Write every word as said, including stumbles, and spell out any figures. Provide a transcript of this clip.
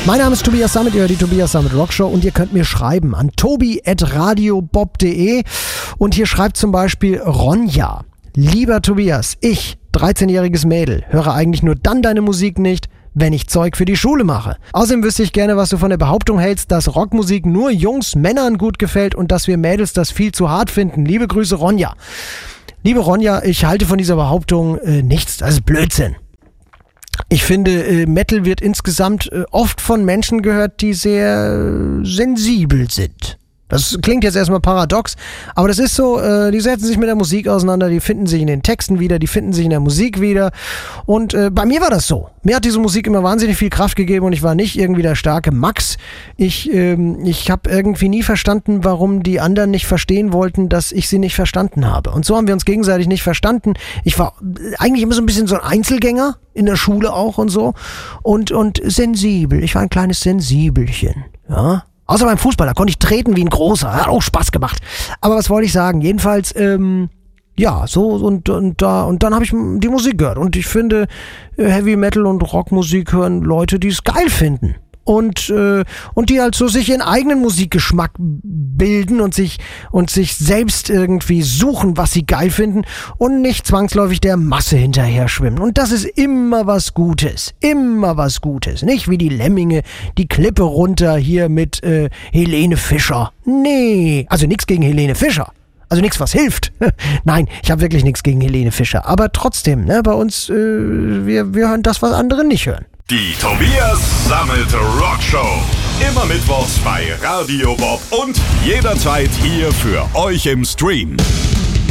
Mein Name ist Tobias Sammet, ihr hört die Tobias Sammet Rockshow und ihr könnt mir schreiben an tobi at radiobob punkt de und hier schreibt zum Beispiel Ronja. Lieber Tobias, ich, dreizehnjähriges Mädel, höre eigentlich nur dann deine Musik nicht, wenn ich Zeug für die Schule mache. Außerdem wüsste ich gerne, was du von der Behauptung hältst, dass Rockmusik nur Jungs, Männern gut gefällt und dass wir Mädels das viel zu hart finden. Liebe Grüße, Ronja. Liebe Ronja, ich halte von dieser Behauptung äh, nichts, das ist Blödsinn. Ich finde, äh, Metal wird insgesamt äh, oft von Menschen gehört, die sehr äh, sensibel sind. Das klingt jetzt erstmal paradox, aber das ist so, äh, die setzen sich mit der Musik auseinander, die finden sich in den Texten wieder, die finden sich in der Musik wieder und äh, bei mir war das so. Mir hat diese Musik immer wahnsinnig viel Kraft gegeben und ich war nicht irgendwie der starke Max. Ich, ähm, ich habe irgendwie nie verstanden, warum die anderen nicht verstehen wollten, dass ich sie nicht verstanden habe. Und so haben wir uns gegenseitig nicht verstanden. Ich war eigentlich immer so ein bisschen so ein Einzelgänger, in der Schule auch und so und, und sensibel. Ich war ein kleines Sensibelchen, ja. Außer beim Fußball, da konnte ich treten wie ein Großer. Hat auch Spaß gemacht. Aber was wollte ich sagen? Jedenfalls, ähm, ja, so und, und da und dann habe ich die Musik gehört. Und ich finde, Heavy Metal und Rockmusik hören Leute, die es geil finden. Und, äh, und die halt so sich ihren eigenen Musikgeschmack bilden und sich, und sich selbst irgendwie suchen, was sie geil finden und nicht zwangsläufig der Masse hinterher schwimmen. Und das ist immer was Gutes. Immer was Gutes. Nicht wie die Lemminge die Klippe runter hier mit äh, Helene Fischer. Nee, also nichts gegen Helene Fischer. Also nichts, was hilft. Nein, ich habe wirklich nichts gegen Helene Fischer. Aber trotzdem, ne, bei uns, äh, wir, wir hören das, was andere nicht hören. Die Tobias Sammet Rockshow. Immer mittwochs bei Radio Bob und jederzeit hier für euch im Stream.